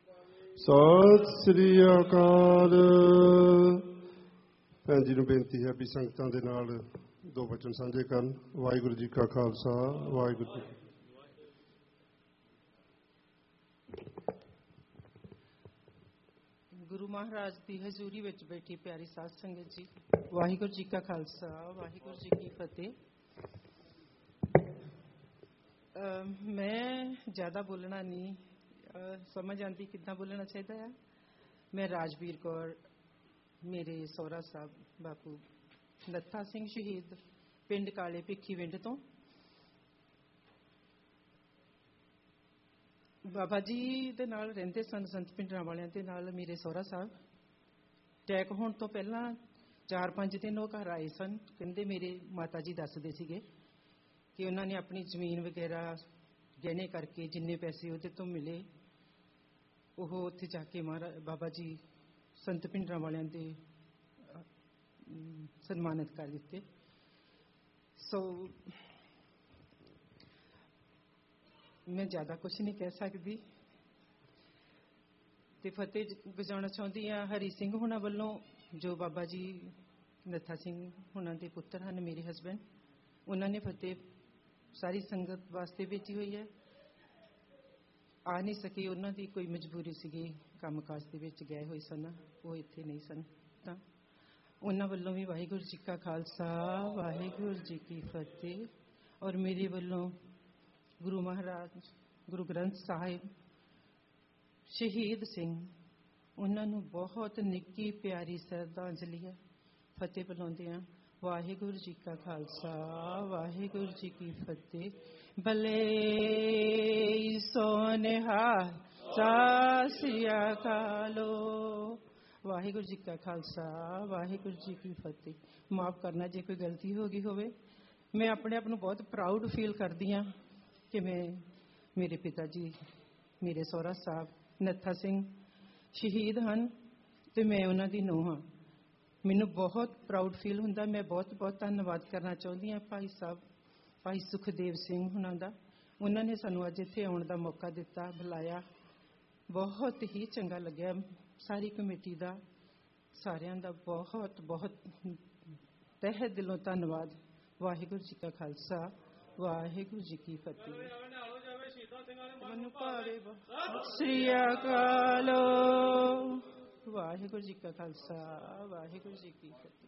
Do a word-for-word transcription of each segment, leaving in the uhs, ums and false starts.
ਸਤਿ ਸ੍ਰੀ ਅਕਾਲ। ਭੈਣ ਜੀ ਨੂੰ ਬੇਨਤੀ ਹੈ ਵੀ ਸੰਗਤਾਂ ਦੇ ਨਾਲ ਦੋ ਬਚਨ ਸਾਂਝੇ ਕਰਨ। ਵਾਹਿਗੁਰੂ ਜੀ ਕਾ ਖਾਲਸਾ, ਵਾਹਿਗੁਰੂ ਜੀ। ਗੁਰੂ ਮਹਾਰਾਜ ਦੀ ਹਜ਼ੂਰੀ ਵਿੱਚ ਬੈਠੀ ਪਿਆਰੀ ਸਾਧ ਸੰਗਤ ਜੀ, ਵਾਹਿਗੁਰੂ ਜੀ ਕਾ ਖਾਲਸਾ, ਵਾਹਿਗੁਰੂ ਜੀ ਕੀ ਫਤਿਹ। ਮੈਂ ਜ਼ਿਆਦਾ ਬੋਲਣਾ ਨਹੀਂ, ਸਮਝ ਆਉਂਦੀ ਕਿੱਦਾਂ ਬੋਲਣਾ ਚਾਹੀਦਾ ਆ। ਮੈਂ ਰਾਜਵੀਰ ਕੌਰ, ਮੇਰੇ ਸਹੁਰਾ ਸਾਹਿਬ ਬਾਪੂ ਨੱਥਾ ਸਿੰਘ ਸ਼ਹੀਦ, ਪਿੰਡ ਕਾਲੇ ਭਿੱਖੀ ਵਿੰਡ ਤੋਂ। ਬਾਬਾ ਜੀ ਦੇ ਨਾਲ ਰਹਿੰਦੇ ਸਨ, ਸੰਤ ਪਿੰਡਰਾਂ ਵਾਲਿਆਂ ਦੇ ਨਾਲ। ਮੇਰੇ ਸਹੁਰਾ ਸਾਹਿਬ ਅਟੈਕ ਹੋਣ ਤੋਂ ਪਹਿਲਾਂ ਚਾਰ ਪੰਜ ਦਿਨ ਉਹ ਘਰ ਆਏ ਸਨ। ਕਹਿੰਦੇ ਮੇਰੇ ਮਾਤਾ ਜੀ ਦੱਸਦੇ ਸੀਗੇ ਕਿ ਉਹਨਾਂ ਨੇ ਆਪਣੀ ਜ਼ਮੀਨ ਵਗੈਰਾ ਗਹਿਣੇ ਕਰਕੇ ਜਿੰਨੇ ਪੈਸੇ ਉਹਦੇ ਤੋਂ ਮਿਲੇ ਉਹ ਉੱਥੇ ਜਾ ਕੇ ਮਹਾਰਾਜ ਬਾਬਾ ਜੀ ਸੰਤ ਪਿੰਡਰਾਂ ਵਾਲਿਆਂ ਦੇ ਸਨਮਾਨਿਤ ਕਰ ਦਿੱਤੇ। ਸੋ ਮੈਂ ਜ਼ਿਆਦਾ ਕੁਛ ਨਹੀਂ ਕਹਿ ਸਕਦੀ ਤੇ ਫਤਿਹ ਵਜਾਉਣਾ ਚਾਹੁੰਦੀ ਹਾਂ ਹਰੀ ਸਿੰਘ ਹੁਣਾਂ ਵੱਲੋਂ, ਜੋ ਬਾਬਾ ਜੀ ਨੱਥਾ ਸਿੰਘ ਹੁਣਾਂ ਦੇ ਪੁੱਤਰ ਹਨ, ਮੇਰੇ ਹਸਬੈਂਡ। ਉਹਨਾਂ ਨੇ ਫਤਿਹ ਸਾਰੀ ਸੰਗਤ ਵਾਸਤੇ ਭੇਜੀ ਹੋਈ ਹੈ। ਆ ਨਹੀਂ ਸਕੇ, ਉਹਨਾਂ ਦੀ ਕੋਈ ਮਜਬੂਰੀ ਸੀਗੀ, ਕੰਮ ਕਾਜ ਦੇ ਵਿੱਚ ਗਏ ਹੋਏ ਸਨ, ਉਹ ਇੱਥੇ ਨਹੀਂ ਸਨ। ਤਾਂ ਉਹਨਾਂ ਵੱਲੋਂ ਵੀ ਵਾਹਿਗੁਰੂ ਜੀ ਕਾ ਖਾਲਸਾ, ਵਾਹਿਗੁਰੂ ਜੀ ਕੀ ਫਤਿਹ। ਔਰ ਮੇਰੇ ਵੱਲੋਂ ਗੁਰੂ ਮਹਾਰਾਜ ਗੁਰੂ ਗ੍ਰੰਥ ਸਾਹਿਬ ਸ਼ਹੀਦ ਸਿੰਘ, ਉਹਨਾਂ ਨੂੰ ਬਹੁਤ ਨਿੱਕੀ ਪਿਆਰੀ ਸ਼ਰਧਾਂਜਲੀ ਹੈ। ਫਤਿਹ ਬੁਲਾਉਂਦੇ ਹਾਂ। ਵਾਹਿਗੁਰੂ ਜੀ ਕਾ ਖਾਲਸਾ, ਵਾਹਿਗੁਰੂ ਜੀ ਕੀ ਫਤਿਹ। ਭਲੇ ਸੋਨਿਹਾ ਸਤਿ ਸ੍ਰੀ ਅਕਾਲ। ਵਾਹਿਗੁਰੂ ਜੀ ਕਾ ਖਾਲਸਾ, ਵਾਹਿਗੁਰੂ ਜੀ ਕੀ ਫਤਿਹ। ਮਾਫ ਕਰਨਾ ਜੇ ਕੋਈ ਗਲਤੀ ਹੋ ਗਈ ਹੋਵੇ। ਮੈਂ ਆਪਣੇ ਆਪ ਨੂੰ ਬਹੁਤ ਪ੍ਰਾਊਡ ਫੀਲ ਕਰਦੀ ਹਾਂ ਕਿ ਮੈਂ ਮੇਰੇ ਪਿਤਾ ਜੀ, ਮੇਰੇ ਸਹੁਰਾ ਸਾਹਿਬ ਨੱਥਾ ਸਿੰਘ ਸ਼ਹੀਦ ਹਨ ਤੇ ਮੈਂ ਉਹਨਾਂ ਦੀ ਨੂੰਹ ਹਾਂ। ਮੈਨੂੰ ਬਹੁਤ ਪ੍ਰਾਊਡ ਫੀਲ ਹੁੰਦਾ। ਮੈਂ ਬਹੁਤ ਬਹੁਤ ਧੰਨਵਾਦ ਕਰਨਾ ਚਾਹੁੰਦੀ ਹਾਂ ਭਾਈ ਸਾਹਿਬ, ਭਾਈ ਸੁਖਦੇਵ ਸਿੰਘ ਹੁਣਾਂ ਦਾ। ਉਹਨਾਂ ਨੇ ਸਾਨੂੰ ਅੱਜ ਇੱਥੇ ਆਉਣ ਦਾ ਮੌਕਾ ਦਿੱਤਾ, ਬੁਲਾਇਆ। ਬਹੁਤ ਹੀ ਚੰਗਾ ਲੱਗਿਆ। ਸਾਰੀ ਕਮੇਟੀ ਦਾ, ਸਾਰਿਆਂ ਦਾ ਬਹੁਤ ਬਹੁਤ ਤਹਿ ਦਿਲੋਂ ਧੰਨਵਾਦ। ਵਾਹਿਗੁਰੂ ਜੀ ਕਾ ਖਾਲਸਾ, ਵਾਹਿਗੁਰੂ ਜੀ ਕੀ ਫਤਿਹ। ਮੈਨੂੰ ਭਾਰੇ ਸਤਿ ਸ੍ਰੀ ਅਕਾਲ। ਵਾਹਿਗੁਰੂ ਜੀ ਕਾ ਖਾਲਸਾ, ਵਾਹਿਗੁਰੂ ਜੀ ਕੀ ਫਤਿਹ।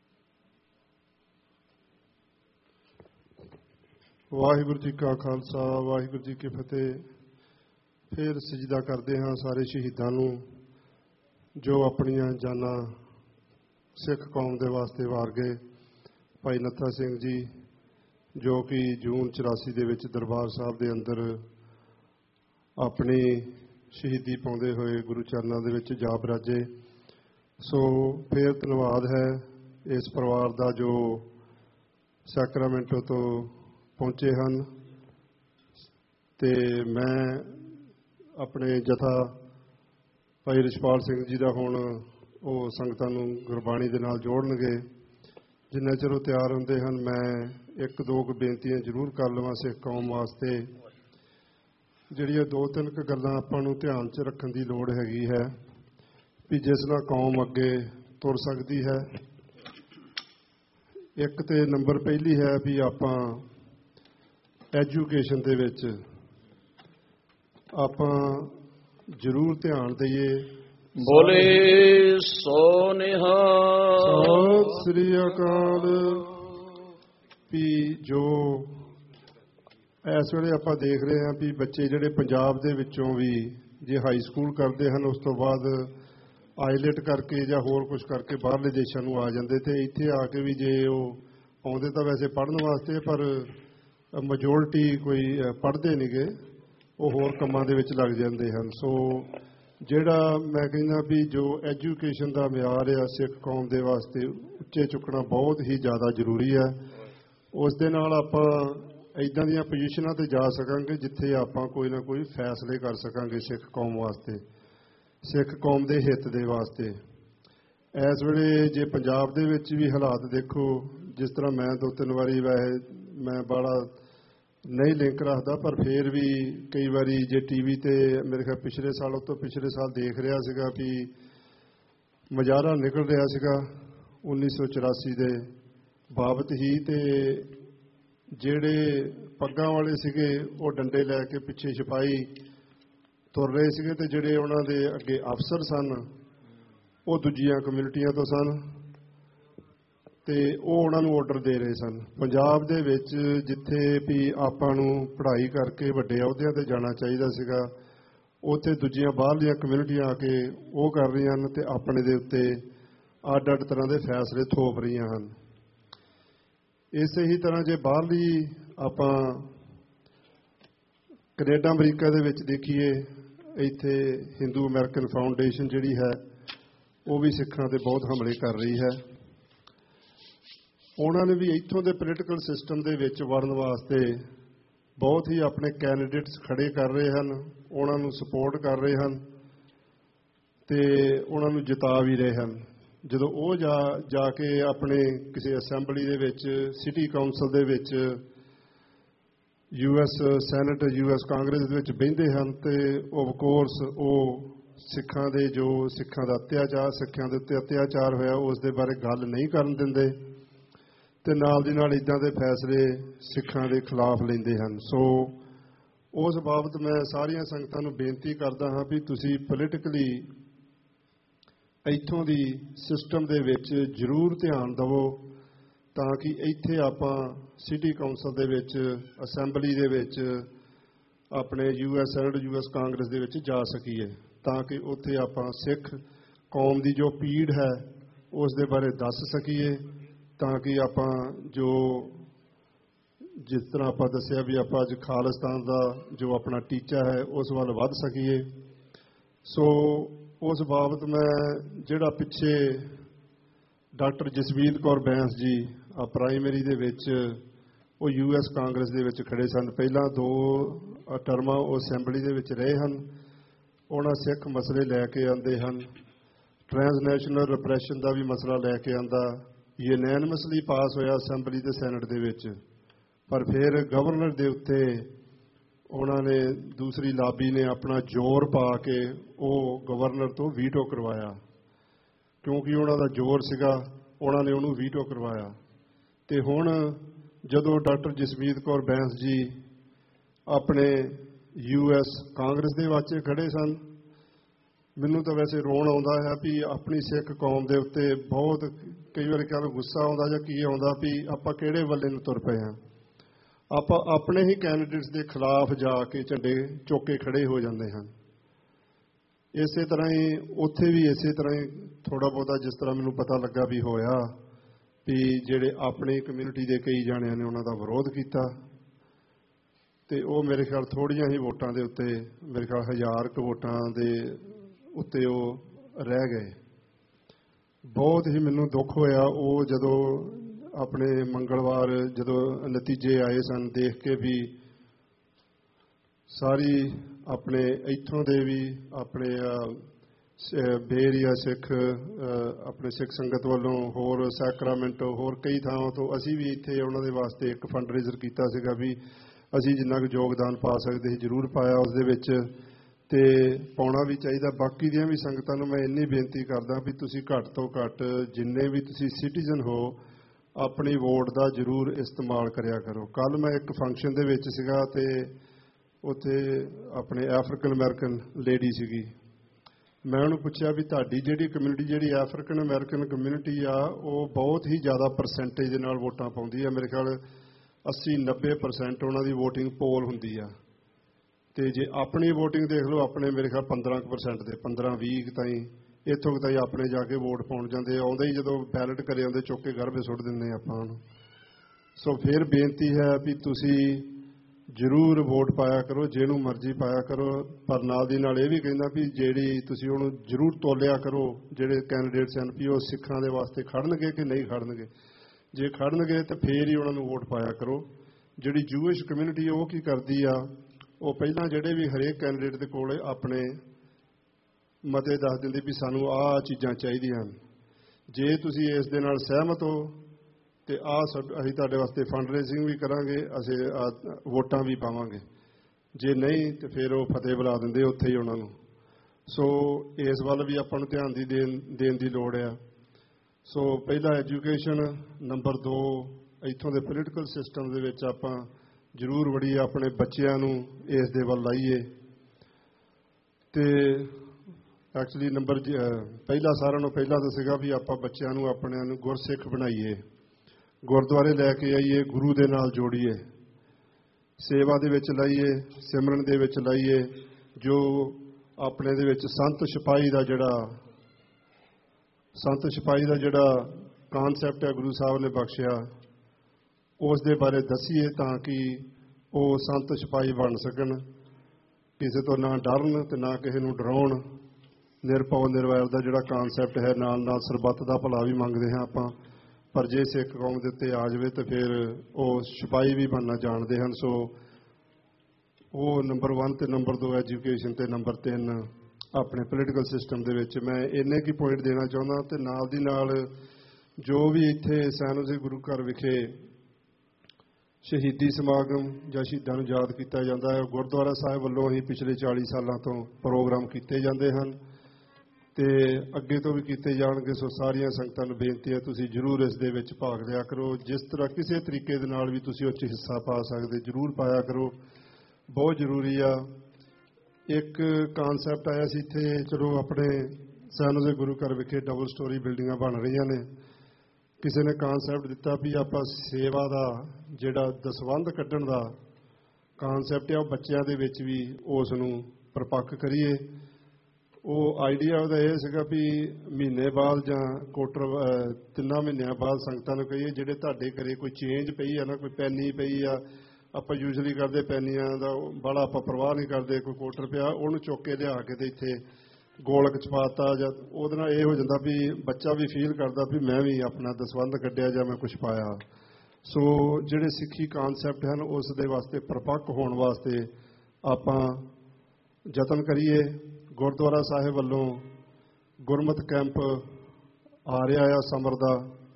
ਵਾਹਿਗੁਰੂ ਜੀ ਕਾ ਖਾਲਸਾ, ਵਾਹਿਗੁਰੂ ਜੀ ਕੀ ਫਤਿਹ। ਫਿਰ ਸਜਦਾ ਕਰਦੇ ਹਾਂ ਸਾਰੇ ਸ਼ਹੀਦਾਂ ਨੂੰ ਜੋ ਆਪਣੀਆਂ ਜਾਨਾਂ ਸਿੱਖ ਕੌਮ ਦੇ ਵਾਸਤੇ ਵਾਰ ਗਏ। ਭਾਈ ਨੱਥਾ ਸਿੰਘ ਜੀ, ਜੋ ਕਿ ਜੂਨ ਚੁਰਾਸੀ ਦੇ ਵਿੱਚ ਦਰਬਾਰ ਸਾਹਿਬ ਦੇ ਅੰਦਰ ਆਪਣੀ ਸ਼ਹੀਦੀ ਪਾਉਂਦੇ ਹੋਏ ਗੁਰੂ ਚਰਨਾਂ ਦੇ ਵਿੱਚ ਜਾ ਬਰਾਜੇ। ਸੋ ਫਿਰ ਧੰਨਵਾਦ ਹੈ ਇਸ ਪਰਿਵਾਰ ਦਾ ਜੋ ਸੈਕਰਾਮੈਂਟੋ ਤੋਂ ਪਹੁੰਚੇ ਹਨ। ਤੇ ਮੈਂ ਆਪਣੇ ਜਥਾ ਭਾਈ ਰਿਸ਼ਪਾਲ ਸਿੰਘ ਜੀ ਦਾ ਹੁਣ ਉਹ ਸੰਗਤਾਂ ਨੂੰ ਗੁਰਬਾਣੀ ਦੇ ਨਾਲ ਜੋੜਨਗੇ। ਜਿੰਨਾ ਚਿਰ ਉਹ ਤਿਆਰ ਹੁੰਦੇ ਹਨ, ਮੈਂ ਇੱਕ ਦੋ ਕੁ ਬੇਨਤੀਆਂ ਜ਼ਰੂਰ ਕਰ ਲਵਾਂ ਸਿੱਖ ਕੌਮ ਵਾਸਤੇ। ਜਿਹੜੀਆਂ ਦੋ ਤਿੰਨ ਕੁ ਗੱਲਾਂ ਆਪਾਂ ਨੂੰ ਧਿਆਨ 'ਚ ਰੱਖਣ ਦੀ ਲੋੜ ਹੈਗੀ ਹੈ ਵੀ ਜਿਸ ਨਾਲ ਕੌਮ ਅੱਗੇ ਤੁਰ ਸਕਦੀ ਹੈ। ਇੱਕ ਤੇ ਨੰਬਰ ਪਹਿਲੀ ਹੈ ਵੀ ਆਪਾਂ ਐਜੂਕੇਸ਼ਨ ਦੇ ਵਿੱਚ ਆਪਾਂ ਜ਼ਰੂਰ ਧਿਆਨ ਦਈਏ। ਬੋਲੇ ਸੋ ਨਿਹਾਲ, ਸਤਿ ਸ੍ਰੀ ਅਕਾਲ। ਵੀ ਜੋ ਇਸ ਵੇਲੇ ਆਪਾਂ ਦੇਖ ਰਹੇ ਹਾਂ ਵੀ ਬੱਚੇ ਜਿਹੜੇ ਪੰਜਾਬ ਦੇ ਵਿੱਚੋਂ ਵੀ ਜੇ ਹਾਈ ਸਕੂਲ ਕਰਦੇ ਹਨ, ਉਸ ਤੋਂ ਬਾਅਦ ਆਈਲੈਟ ਕਰਕੇ ਜਾਂ ਹੋਰ ਕੁਝ ਕਰਕੇ ਬਾਹਰਲੇ ਦੇਸ਼ਾਂ ਨੂੰ ਆ ਜਾਂਦੇ। ਤੇ ਇੱਥੇ ਆ ਕੇ ਵੀ ਜੇ ਉਹ ਆਉਂਦੇ ਤਾਂ ਵੈਸੇ ਪੜ੍ਹਨ ਵਾਸਤੇ, ਪਰ ਮੈਜੋਰਟੀ ਕੋਈ ਪੜ੍ਹਦੇ ਨਹੀਂ ਗੇ, ਉਹ ਹੋਰ ਕੰਮਾਂ ਦੇ ਵਿੱਚ ਲੱਗ ਜਾਂਦੇ ਹਨ। ਸੋ ਜਿਹੜਾ ਮੈਂ ਕਹਿੰਦਾ ਵੀ ਜੋ ਐਜੂਕੇਸ਼ਨ ਦਾ ਮਿਆਰ ਆ ਸਿੱਖ ਕੌਮ ਦੇ ਵਾਸਤੇ ਉੱਚੇ ਚੁੱਕਣਾ ਬਹੁਤ ਹੀ ਜ਼ਿਆਦਾ ਜ਼ਰੂਰੀ ਹੈ। ਉਸ ਦੇ ਨਾਲ ਆਪਾਂ ਇੱਦਾਂ ਦੀਆਂ ਪੋਜੀਸ਼ਨਾਂ 'ਤੇ ਜਾ ਸਕਾਂਗੇ ਜਿੱਥੇ ਆਪਾਂ ਕੋਈ ਨਾ ਕੋਈ ਫੈਸਲੇ ਕਰ ਸਕਾਂਗੇ ਸਿੱਖ ਕੌਮ ਵਾਸਤੇ, ਸਿੱਖ ਕੌਮ ਦੇ ਹਿੱਤ ਦੇ ਵਾਸਤੇ। ਇਸ ਵੇਲੇ ਜੇ ਪੰਜਾਬ ਦੇ ਵਿੱਚ ਵੀ ਹਾਲਾਤ ਦੇਖੋ, ਜਿਸ ਤਰ੍ਹਾਂ ਮੈਂ ਦੋ ਤਿੰਨ ਵਾਰੀ ਵੈਸੇ ਮੈਂ ਬੜਾ ਨਹੀਂ ਲਿੰਕ ਰੱਖਦਾ, ਪਰ ਫਿਰ ਵੀ ਕਈ ਵਾਰੀ ਜੇ ਟੀ ਵੀ 'ਤੇ ਮੇਰੇ ਖਿਆਲ ਪਿਛਲੇ ਸਾਲ ਉਹ ਤੋਂ ਪਿਛਲੇ ਸਾਲ ਦੇਖ ਰਿਹਾ ਸੀਗਾ ਵੀ ਮੁਜ਼ਾਹਰਾ ਨਿਕਲ ਰਿਹਾ ਸੀਗਾ ਉੱਨੀ ਸੌ ਚੁਰਾਸੀ ਦੇ ਬਾਬਤ ਹੀ, ਅਤੇ ਜਿਹੜੇ ਪੱਗਾਂ ਵਾਲੇ ਸੀਗੇ ਉਹ ਡੰਡੇ ਲੈ ਕੇ ਪਿੱਛੇ ਸਿਪਾਹੀ ਤੁਰ ਰਹੇ ਸੀਗੇ, ਅਤੇ ਜਿਹੜੇ ਉਹਨਾਂ ਦੇ ਅੱਗੇ ਅਫਸਰ ਸਨ ਉਹ ਦੂਜੀਆਂ ਕਮਿਊਨਿਟੀਆਂ ਤੋਂ ਸਨ, ਅਤੇ ਉਹ ਉਹਨਾਂ ਨੂੰ ਆਰਡਰ ਦੇ ਰਹੇ ਸਨ। ਪੰਜਾਬ ਦੇ ਵਿੱਚ ਜਿੱਥੇ ਵੀ ਆਪਾਂ ਨੂੰ ਪੜ੍ਹਾਈ ਕਰਕੇ ਵੱਡੇ ਅਹੁਦਿਆਂ 'ਤੇ ਜਾਣਾ ਚਾਹੀਦਾ ਸੀਗਾ, ਉੱਥੇ ਦੂਜੀਆਂ ਬਾਹਰਲੀਆਂ ਕਮਿਊਨਿਟੀਆਂ ਆ ਕੇ ਉਹ ਕਰ ਰਹੀਆਂ ਹਨ ਅਤੇ ਆਪਣੇ ਦੇ ਉੱਤੇ ਅੱਡ ਅੱਡ ਤਰ੍ਹਾਂ ਦੇ ਫੈਸਲੇ ਥੋਪ ਰਹੀਆਂ ਹਨ। ਇਸੇ ਹੀ ਤਰ੍ਹਾਂ ਜੇ ਬਾਹਰਲੀ ਆਪਾਂ ਕੈਨੇਡਾ ਅਮਰੀਕਾ ਦੇ ਵਿੱਚ ਦੇਖੀਏ, ਇੱਥੇ ਹਿੰਦੂ ਅਮਰੀਕਨ ਫਾਊਂਡੇਸ਼ਨ ਜਿਹੜੀ ਹੈ ਉਹ ਵੀ ਸਿੱਖਾਂ 'ਤੇ ਬਹੁਤ ਹਮਲੇ ਕਰ ਰਹੀ ਹੈ। ਉਹਨਾਂ ਨੇ ਵੀ ਇੱਥੋਂ ਦੇ ਪੋਲੀਟੀਕਲ ਸਿਸਟਮ ਦੇ ਵਿੱਚ ਵੜਨ ਵਾਸਤੇ ਬਹੁਤ ਹੀ ਆਪਣੇ ਕੈਂਡੀਡੇਟਸ ਖੜੇ ਕਰ ਰਹੇ ਹਨ, ਉਹਨਾਂ ਨੂੰ ਸਪੋਰਟ ਕਰ ਰਹੇ ਹਨ ਅਤੇ ਉਹਨਾਂ ਨੂੰ ਜਿਤਾ ਵੀ ਰਹੇ ਹਨ। ਜਦੋਂ ਉਹ ਜਾ ਜਾ ਕੇ ਆਪਣੇ ਕਿਸੇ ਅਸੈਂਬਲੀ ਦੇ ਵਿੱਚ, ਸਿਟੀ ਕਾਉਂਸਲ ਦੇ ਵਿੱਚ, U S senate, U S Congress ਦੇ ਵਿੱਚ ਬਹਿੰਦੇ ਹਨ, ਅਤੇ ਆਫ ਕੋਰਸ ਉਹ ਸਿੱਖਾਂ ਦੇ ਜੋ ਸਿੱਖਾਂ ਦਾ ਅਤਿਆਚਾਰ, ਸਿੱਖਾਂ ਦੇ ਉੱਤੇ ਅਤਿਆਚਾਰ ਹੋਇਆ ਉਸ ਦੇ ਬਾਰੇ ਗੱਲ ਨਹੀਂ ਕਰਨ ਦਿੰਦੇ, ਅਤੇ ਨਾਲ ਦੀ ਨਾਲ ਇੱਦਾਂ ਦੇ ਫੈਸਲੇ ਸਿੱਖਾਂ ਦੇ ਖਿਲਾਫ ਲੈਂਦੇ ਹਨ। ਸੋ ਉਸ ਬਾਬਤ ਮੈਂ ਸਾਰੀਆਂ ਸੰਗਤਾਂ ਨੂੰ ਬੇਨਤੀ ਕਰਦਾ ਹਾਂ ਵੀ ਤੁਸੀਂ ਪੋਲੀਟੀਕਲੀ ਇੱਥੋਂ ਦੀ ਸਿਸਟਮ ਦੇ ਵਿੱਚ ਜ਼ਰੂਰ ਧਿਆਨ ਦੇਵੋ, ਤਾਂ ਕਿ ਇੱਥੇ ਆਪਾਂ ਸਿਟੀ ਕਾਉਂਸਲ ਦੇ ਵਿੱਚ, ਅਸੈਂਬਲੀ ਦੇ ਵਿੱਚ, ਆਪਣੇ U S senate, U S Congress ਦੇ ਵਿੱਚ ਜਾ ਸਕੀਏ, ਤਾਂ ਕਿ ਉੱਥੇ ਆਪਾਂ ਸਿੱਖ ਕੌਮ ਦੀ ਜੋ ਪੀੜ ਹੈ ਉਸ ਦੇ ਬਾਰੇ ਦੱਸ ਸਕੀਏ, ਤਾਂ ਕਿ ਆਪਾਂ ਜੋ ਜਿਸ ਤਰ੍ਹਾਂ ਆਪਾਂ ਦੱਸਿਆ ਵੀ ਆਪਾਂ ਅੱਜ ਖਾਲਿਸਤਾਨ ਦਾ ਜੋ ਆਪਣਾ ਟੀਚਾ ਹੈ ਉਸ ਵੱਲ ਵੱਧ ਸਕੀਏ। ਸੋ ਉਸ ਬਾਬਤ ਮੈਂ ਜਿਹੜਾ ਪਿੱਛੇ ਡਾਕਟਰ ਜਸਵੀਰ ਕੌਰ ਬੈਂਸ ਜੀ ਆ ਪ੍ਰਾਇਮਰੀ ਦੇ ਵਿੱਚ ਉਹ ਯੂ ਐਸ ਕਾਂਗਰਸ ਦੇ ਵਿੱਚ ਖੜੇ ਸਨ, ਪਹਿਲਾਂ ਦੋ ਟਰਮਾਂ ਉਹ ਅਸੈਂਬਲੀ ਦੇ ਵਿੱਚ ਰਹੇ ਹਨ। ਉਹਨਾਂ ਸਿੱਖ ਮਸਲੇ ਲੈ ਕੇ ਆਉਂਦੇ ਹਨ, ਟ੍ਰਾਂਸਨੈਸ਼ਨਲ ਰਿਪਰੈਸ਼ਨ ਦਾ ਵੀ ਮਸਲਾ ਲੈ ਕੇ ਆਉਂਦਾ, ਯੂਨੈਨਿਮਸਲੀ ਪਾਸ ਹੋਇਆ ਅਸੈਂਬਲੀ ਤੇ ਸੈਨੇਟ ਦੇ ਵਿੱਚ, ਪਰ ਫਿਰ ਗਵਰਨਰ ਦੇ ਉੱਤੇ ਉਹਨਾਂ ਨੇ, ਦੂਸਰੀ ਲਾਬੀ ਨੇ ਆਪਣਾ ਜ਼ੋਰ ਪਾ ਕੇ ਉਹ ਗਵਰਨਰ ਤੋਂ ਵੀਟੋ ਕਰਵਾਇਆ, ਕਿਉਂਕਿ ਉਹਨਾਂ ਦਾ ਜ਼ੋਰ ਸੀਗਾ, ਉਹਨਾਂ ਨੇ ਉਹਨੂੰ ਵੀਟੋ ਕਰਵਾਇਆ। ਅਤੇ ਹੁਣ ਜਦੋਂ ਡਾਕਟਰ ਜਸਮੀਤ ਕੌਰ ਬੈਂਸ ਜੀ ਆਪਣੇ ਯੂ ਐਸ ਕਾਂਗਰਸ ਦੇ ਵਾਸਤੇ ਖੜੇ ਸਨ, ਮੈਨੂੰ ਤਾਂ ਵੈਸੇ ਰੋਣ ਆਉਂਦਾ ਹੈ ਵੀ ਆਪਣੀ ਸਿੱਖ ਕੌਮ ਦੇ ਉੱਤੇ ਬਹੁਤ ਕਈ ਵਾਰੀ ਕਹਿ ਲਓ ਗੁੱਸਾ ਆਉਂਦਾ ਜਾਂ ਕੀ ਆਉਂਦਾ ਵੀ ਆਪਾਂ ਕਿਹੜੇ ਵੱਲੇ ਨੂੰ ਤੁਰ ਪਏ ਹਾਂ। ਆਪਾਂ ਆਪਣੇ ਹੀ ਕੈਂਡੀਡੇਟਸ ਦੇ ਖਿਲਾਫ ਜਾ ਕੇ ਝੰਡੇ ਚੁੱਕ ਕੇ ਖੜੇ ਹੋ ਜਾਂਦੇ ਹਨ। ਇਸੇ ਤਰ੍ਹਾਂ ਹੀ ਉੱਥੇ ਵੀ ਇਸੇ ਤਰ੍ਹਾਂ ਹੀ ਥੋੜ੍ਹਾ ਬਹੁਤਾ ਜਿਸ ਤਰ੍ਹਾਂ ਮੈਨੂੰ ਪਤਾ ਲੱਗਾ ਵੀ ਹੋਇਆ ਵੀ ਜਿਹੜੇ ਆਪਣੀ ਕਮਿਊਨਿਟੀ ਦੇ ਕਈ ਜਾਣਿਆਂ ਨੇ ਉਹਨਾਂ ਦਾ ਵਿਰੋਧ ਕੀਤਾ, ਅਤੇ ਉਹ ਮੇਰੇ ਖਿਆਲ ਥੋੜ੍ਹੀਆਂ ਹੀ ਵੋਟਾਂ ਦੇ ਉੱਤੇ, ਮੇਰੇ ਖਿਆਲ ਹਜ਼ਾਰ ਕੁ ਵੋਟਾਂ ਦੇ ਉੱਤੇ ਉਹ ਰਹਿ ਗਏ। ਬਹੁਤ ਹੀ ਮੈਨੂੰ ਦੁੱਖ ਹੋਇਆ ਉਹ ਜਦੋਂ ਆਪਣੇ ਮੰਗਲਵਾਰ ਜਦੋਂ ਨਤੀਜੇ ਆਏ ਸਨ, ਦੇਖ ਕੇ ਵੀ ਸਾਰੀ ਆਪਣੇ ਇੱਥੋਂ ਦੇ ਵੀ ਆਪਣੇ ਬੇਰੀਆ ਸਿੱਖ, ਆਪਣੇ ਸਿੱਖ ਸੰਗਤ ਵੱਲੋਂ, ਹੋਰ ਸੈਕਰਾਮੈਂਟੋ, ਹੋਰ ਕਈ ਥਾਵਾਂ ਤੋਂ ਅਸੀਂ ਵੀ ਇੱਥੇ ਉਹਨਾਂ ਦੇ ਵਾਸਤੇ ਇੱਕ ਫੰਡ ਰੇਜ਼ਰ ਕੀਤਾ ਸੀਗਾ ਵੀ ਅਸੀਂ ਜਿੰਨਾ ਕੁ ਯੋਗਦਾਨ ਪਾ ਸਕਦੇ ਸੀ ਜ਼ਰੂਰ ਪਾਇਆ ਉਸ ਦੇ ਵਿੱਚ, ਅਤੇ ਪਾਉਣਾ ਵੀ ਚਾਹੀਦਾ। ਬਾਕੀ ਦੀਆਂ ਵੀ ਸੰਗਤਾਂ ਨੂੰ ਮੈਂ ਇੰਨੀ ਬੇਨਤੀ ਕਰਦਾ ਵੀ ਤੁਸੀਂ ਘੱਟ ਤੋਂ ਘੱਟ ਜਿੰਨੇ ਵੀ ਤੁਸੀਂ ਸਿਟੀਜ਼ਨ ਹੋ ਆਪਣੀ ਵੋਟ ਦਾ ਜ਼ਰੂਰ ਇਸਤੇਮਾਲ ਕਰਿਆ ਕਰੋ। ਕੱਲ੍ਹ ਮੈਂ ਇੱਕ ਫੰਕਸ਼ਨ ਦੇ ਵਿੱਚ ਸੀਗਾ ਅਤੇ ਉੱਥੇ ਆਪਣੇ ਅਫਰੀਕਨ ਅਮਰੀਕਨ ਲੇਡੀ ਸੀਗੀ, ਮੈਂ ਉਹਨੂੰ ਪੁੱਛਿਆ ਵੀ ਤੁਹਾਡੀ ਜਿਹੜੀ ਕਮਿਊਨਿਟੀ, ਜਿਹੜੀ ਅਫਰੀਕਨ ਅਮਰੀਕਨ ਕਮਿਊਨਿਟੀ ਆ, ਉਹ ਬਹੁਤ ਹੀ ਜ਼ਿਆਦਾ ਪਰਸੈਂਟੇਜ ਦੇ ਨਾਲ ਵੋਟਾਂ ਪਾਉਂਦੀ ਆ, ਮੇਰੇ ਖਿਆਲ ਅੱਸੀ ਨੱਬੇ ਪਰਸੈਂਟ ਉਹਨਾਂ ਦੀ ਵੋਟਿੰਗ ਪੋਲ ਹੁੰਦੀ ਆ, ਅਤੇ ਜੇ ਆਪਣੀ ਵੋਟਿੰਗ ਦੇਖ ਲਓ ਆਪਣੇ ਮੇਰੇ ਖਿਆਲ ਪੰਦਰਾਂ ਕੁ ਪਰਸੈਂਟ ਦੇ ਪੰਦਰਾਂ ਵੀਹ ਤਾਈਂ ਇੱਥੋਂ ਤਾਈਂ ਆਪਣੇ ਜਾ ਕੇ ਵੋਟ ਪਾਉਣ ਜਾਂਦੇ, ਆਉਂਦੇ ਹੀ ਜਦੋਂ ਬੈਲਟ ਕਰੇ ਆਉਂਦੇ ਚੁੱਕ ਕੇ ਗਰਭੇ ਸੁੱਟ ਦਿੰਦੇ ਆਪਾਂ ਉਹਨੂੰ। ਸੋ ਫਿਰ ਬੇਨਤੀ ਹੈ ਵੀ ਤੁਸੀਂ ਜ਼ਰੂਰ ਵੋਟ ਪਾਇਆ ਕਰੋ, ਜਿਹਨੂੰ ਮਰਜ਼ੀ ਪਾਇਆ ਕਰੋ, ਪਰ ਨਾਲ ਦੀ ਨਾਲ ਇਹ ਵੀ ਕਹਿੰਦਾ ਵੀ ਜਿਹੜੀ ਤੁਸੀਂ ਉਹਨੂੰ ਜ਼ਰੂਰ ਤੋਲਿਆ ਕਰੋ ਜਿਹੜੇ ਕੈਂਡੀਡੇਟਸ ਹਨ ਵੀ ਉਹ ਸਿੱਖਾਂ ਦੇ ਵਾਸਤੇ ਖੜਨਗੇ ਕਿ ਨਹੀਂ ਖੜਨਗੇ। ਜੇ ਖੜਨਗੇ ਤਾਂ ਫੇਰ ਹੀ ਉਹਨਾਂ ਨੂੰ ਵੋਟ ਪਾਇਆ ਕਰੋ। ਜਿਹੜੀ ਜੂਇਸ਼ ਕਮਿਊਨਿਟੀ ਉਹ ਕੀ ਕਰਦੀ ਆ, ਉਹ ਪਹਿਲਾਂ ਜਿਹੜੇ ਵੀ ਹਰੇਕ ਕੈਂਡੀਡੇਟ ਦੇ ਕੋਲ ਆਪਣੇ ਮਤੇ ਦੱਸ ਦਿੰਦੇ ਵੀ ਸਾਨੂੰ ਆਹ ਚੀਜ਼ਾਂ ਚਾਹੀਦੀਆਂ ਹਨ, ਜੇ ਤੁਸੀਂ ਇਸ ਦੇ ਨਾਲ ਸਹਿਮਤ ਹੋ ਤੇ ਆ ਅਸੀਂ ਤੁਹਾਡੇ ਵਾਸਤੇ ਫੰਡ ਰੇਜ਼ਿੰਗ ਵੀ ਕਰਾਂਗੇ, ਅਸੀਂ ਆਹ ਵੋਟਾਂ ਵੀ ਪਾਵਾਂਗੇ। ਜੇ ਨਹੀਂ ਤੇ ਫਿਰ ਉਹ ਫਤਿਹ ਬੁਲਾ ਦਿੰਦੇ ਉੱਥੇ ਹੀ ਉਹਨਾਂ ਨੂੰ। ਸੋ ਇਸ ਵੱਲ ਵੀ ਆਪਾਂ ਨੂੰ ਧਿਆਨ ਦੀ ਦੇਣ ਦੇਣ ਦੀ ਲੋੜ ਆ। ਸੋ ਪਹਿਲਾ ਐਜੂਕੇਸ਼ਨ, ਨੰਬਰ ਦੋ ਇੱਥੋਂ ਦੇ ਪੋਲੀਟੀਕਲ ਸਿਸਟਮ ਦੇ ਵਿੱਚ ਆਪਾਂ ਜ਼ਰੂਰ ਵੜੀ ਆਪਣੇ ਬੱਚਿਆਂ ਨੂੰ ਇਸ ਦੇ ਵੱਲ ਲਾਈਏ। ਤੇ ਐਕਚੁਅਲੀ ਨੰਬਰ ਪਹਿਲਾ ਸਾਰਿਆਂ ਨੂੰ ਪਹਿਲਾਂ ਤਾਂ ਸੀਗਾ ਵੀ ਆਪਾਂ ਬੱਚਿਆਂ ਨੂੰ ਆਪਣਿਆਂ ਨੂੰ ਗੁਰਸਿੱਖ ਬਣਾਈਏ, ਗੁਰਦੁਆਰੇ ਲੈ ਕੇ ਆਈਏ, ਗੁਰੂ ਦੇ ਨਾਲ ਜੋੜੀਏ, ਸੇਵਾ ਦੇ ਵਿੱਚ ਲਾਈਏ, ਸਿਮਰਨ ਦੇ ਵਿੱਚ ਲਾਈਏ। ਜੋ ਆਪਣੇ ਦੇ ਵਿੱਚ ਸੰਤ ਸਿਪਾਹੀ ਦਾ ਜਿਹੜਾ ਸੰਤ ਸਿਪਾਹੀ ਦਾ ਜਿਹੜਾ ਕਾਨਸੈਪਟ ਹੈ ਗੁਰੂ ਸਾਹਿਬ ਨੇ ਬਖਸ਼ਿਆ, ਉਸ ਦੇ ਬਾਰੇ ਦੱਸੀਏ ਤਾਂ ਕਿ ਉਹ ਸੰਤ ਸਿਪਾਹੀ ਬਣ ਸਕਣ, ਕਿਸੇ ਤੋਂ ਨਾ ਡਰਨ ਤੇ ਨਾ ਕਿਸੇ ਨੂੰ ਡਰਾਉਣ। ਨਿਰਭਉ ਨਿਰਵੈਰ ਦਾ ਜਿਹੜਾ ਕਾਨਸੈਪਟ ਹੈ, ਨਾਲ ਨਾਲ ਸਰਬੱਤ ਦਾ ਭਲਾ ਵੀ ਮੰਗਦੇ ਹਾਂ ਆਪਾਂ, ਪਰ ਜੇ ਸਿੱਖ ਕੌਮ ਦੇ ਉੱਤੇ ਆ ਜਾਵੇ ਤਾਂ ਫਿਰ ਉਹ ਸਿਪਾਹੀ ਵੀ ਬਣਨਾ ਜਾਣਦੇ ਹਨ। ਸੋ ਉਹ ਨੰਬਰ ਵਨ ਤੇ ਨੰਬਰ ਦੋ ਐਜੂਕੇਸ਼ਨ ਤੇ ਨੰਬਰ ਤਿੰਨ ਆਪਣੇ ਪੋਲੀਟੀਕਲ ਸਿਸਟਮ ਦੇ ਵਿੱਚ ਮੈਂ ਇੰਨੇ ਕੀ ਪੁਆਇੰਟ ਦੇਣਾ ਚਾਹੁੰਦਾ। ਤੇ ਨਾਲ ਦੀ ਨਾਲ ਜੋ ਵੀ ਇੱਥੇ ਸੈਨੋਜ਼ੇ ਗੁਰੂ ਘਰ ਵਿਖੇ ਸ਼ਹੀਦੀ ਸਮਾਗਮ ਜਾਂ ਸ਼ਹੀਦਾਂ ਨੂੰ ਯਾਦ ਕੀਤਾ ਜਾਂਦਾ ਹੈ, ਗੁਰਦੁਆਰਾ ਸਾਹਿਬ ਵੱਲੋਂ ਹੀ ਪਿਛਲੇ ਚਾਲੀ ਸਾਲਾਂ ਤੋਂ ਪ੍ਰੋਗਰਾਮ ਕੀਤੇ ਜਾਂਦੇ ਹਨ ਤੇ ਅੱਗੇ ਤੋਂ ਵੀ ਕੀਤੇ ਜਾਣਗੇ। ਸੋ ਸਾਰੀਆਂ ਸੰਗਤਾਂ ਨੂੰ ਬੇਨਤੀ ਹੈ, ਤੁਸੀਂ ਜ਼ਰੂਰ ਇਸ ਦੇ ਵਿੱਚ ਭਾਗ ਲਿਆ ਕਰੋ। ਜਿਸ ਤਰ੍ਹਾਂ ਕਿਸੇ ਤਰੀਕੇ ਦੇ ਨਾਲ ਵੀ ਤੁਸੀਂ ਉਹ 'ਚ ਹਿੱਸਾ ਪਾ ਸਕਦੇ, ਜ਼ਰੂਰ ਪਾਇਆ ਕਰੋ, ਬਹੁਤ ਜ਼ਰੂਰੀ ਆ। ਇੱਕ ਕਾਨਸੈਪਟ ਆਇਆ ਸੀ ਇੱਥੇ, ਚਲੋ ਆਪਣੇ ਸੈਨੋਜ਼ੇ ਗੁਰੂ ਘਰ ਵਿਖੇ ਡਬਲ ਸਟੋਰੀ ਬਿਲਡਿੰਗਾਂ ਬਣ ਰਹੀਆਂ ਨੇ। ਕਿਸੇ ਨੇ ਕਾਨਸੈਪਟ ਦਿੱਤਾ ਵੀ ਆਪਾਂ ਸੇਵਾ ਦਾ ਜਿਹੜਾ ਦਸਵੰਧ ਕੱਢਣ ਦਾ ਕਾਨਸੈਪਟ ਹੈ ਉਹ ਬੱਚਿਆਂ ਦੇ ਵਿੱਚ ਵੀ ਉਸ ਨੂੰ ਪਰਪੱਕ ਕਰੀਏ। ਉਹ ਆਈਡੀਆ ਉਹਦਾ ਇਹ ਸੀਗਾ ਵੀ ਮਹੀਨੇ ਬਾਅਦ ਜਾਂ ਕੋਟਰ ਤਿੰਨਾਂ ਮਹੀਨਿਆਂ ਬਾਅਦ ਸੰਗਤਾਂ ਨੂੰ ਕਹੀਏ ਜਿਹੜੇ ਤੁਹਾਡੇ ਘਰੇ ਕੋਈ ਚੇਂਜ ਪਈ ਆ ਨਾ, ਕੋਈ ਪੈਨੀ ਪਈ ਆ, ਆਪਾਂ ਯੂਜਲੀ ਕਰਦੇ ਪੈਨੀਆਂ ਦਾ ਬੜਾ ਆਪਾਂ ਪਰਵਾਹ ਨਹੀਂ ਕਰਦੇ, ਕੋਈ ਕੋਟਰ ਪਿਆ ਉਹਨੂੰ ਚੁੱਕ ਕੇ ਲਿਆ ਕੇ ਤੇ ਇੱਥੇ ਗੋਲਕ ਚ ਪਾਤਾ, ਜਾਂ ਉਹਦੇ ਨਾਲ ਇਹ ਹੋ ਜਾਂਦਾ ਵੀ ਬੱਚਾ ਵੀ ਫੀਲ ਕਰਦਾ ਵੀ ਮੈਂ ਵੀ ਆਪਣਾ ਦਸਵੰਧ ਕੱਢਿਆ ਜਾਂ ਮੈਂ ਕੁਛ ਪਾਇਆ। ਸੋ ਜਿਹੜੇ ਸਿੱਖੀ ਕਾਨਸੈਪਟ ਹਨ ਉਸ ਦੇ ਵਾਸਤੇ ਪਰਪੱਕ ਹੋਣ ਵਾਸਤੇ ਆਪਾਂ ਯਤਨ ਕਰੀਏ। ਗੁਰਦੁਆਰਾ ਸਾਹਿਬ ਵੱਲੋਂ ਗੁਰਮਤਿ ਕੈਂਪ ਆ ਰਿਹਾ ਆ ਸਮਰ ਦਾ,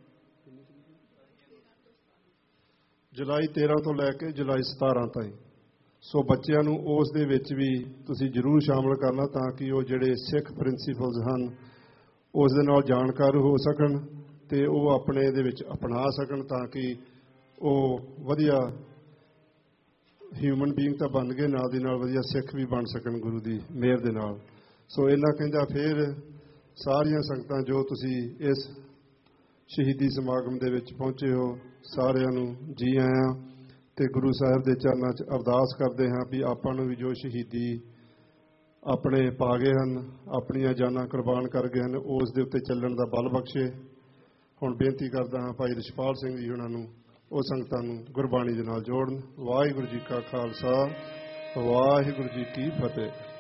ਜੁਲਾਈ ਤੇਰਾਂ ਤੋਂ ਲੈ ਕੇ ਜੁਲਾਈ ਸਤਾਰਾਂ ਤਾਈਂ। ਸੋ ਬੱਚਿਆਂ ਨੂੰ ਉਸ ਦੇ ਵਿੱਚ ਵੀ ਤੁਸੀਂ ਜ਼ਰੂਰ ਸ਼ਾਮਲ ਕਰਨਾ ਤਾਂ ਕਿ ਉਹ ਜਿਹੜੇ ਸਿੱਖ ਪ੍ਰਿੰਸੀਪਲਸ ਹਨ ਉਸ ਦੇ ਨਾਲ ਜਾਣਕਾਰ ਹੋ ਸਕਣ ਤੇ ਉਹ ਆਪਣੇ ਦੇ ਵਿੱਚ ਅਪਣਾ ਸਕਣ, ਤਾਂ ਕਿ ਉਹ ਵਧੀਆ ਹਿਊਮਨ ਬੀਇੰਗ ਤਾਂ ਬਣ ਗਏ, ਨਾਲ ਦੀ ਨਾਲ ਵਧੀਆ ਸਿੱਖ ਵੀ ਬਣ ਸਕਣ ਗੁਰੂ ਦੀ ਮਿਹਰ ਦੇ ਨਾਲ। ਸੋ ਇਹਨਾਂ ਕਹਿੰਦਾ ਫਿਰ ਸਾਰੀਆਂ ਸੰਗਤਾਂ ਜੋ ਤੁਸੀਂ ਇਸ ਸ਼ਹੀਦੀ ਸਮਾਗਮ ਦੇ ਵਿੱਚ ਪਹੁੰਚੇ ਹੋ, ਸਾਰਿਆਂ ਨੂੰ ਜੀ ਆਇਆਂ ਤੇ ਗੁਰੂ ਸਾਹਿਬ ਦੇ ਚਰਨਾਂ 'ਚ ਅਰਦਾਸ ਕਰਦੇ ਹਾਂ ਵੀ ਆਪਾਂ ਨੂੰ ਵੀ ਜੋ ਸ਼ਹੀਦੀ ਆਪਣੇ ਪਾ ਗਏ ਹਨ, ਆਪਣੀਆਂ ਜਾਨਾਂ ਕੁਰਬਾਨ ਕਰ ਗਏ ਹਨ, ਉਸ ਦੇ ਉੱਤੇ ਚੱਲਣ ਦਾ ਬਲ ਬਖਸ਼ੇ। ਹੁਣ ਬੇਨਤੀ ਕਰਦਾ ਹਾਂ ਭਾਈ ਰਛਪਾਲ ਸਿੰਘ ਜੀ ਉਹਨਾਂ ਨੂੰ ਉਹ ਸੰਗਤਾਂ ਨੂੰ ਗੁਰਬਾਣੀ ਦੇ ਨਾਲ ਜੋੜਨ। ਵਾਹਿਗੁਰੂ ਜੀ ਕਾ ਖਾਲਸਾ, ਵਾਹਿਗੁਰੂ ਜੀ ਕੀ ਫਤਿਹ।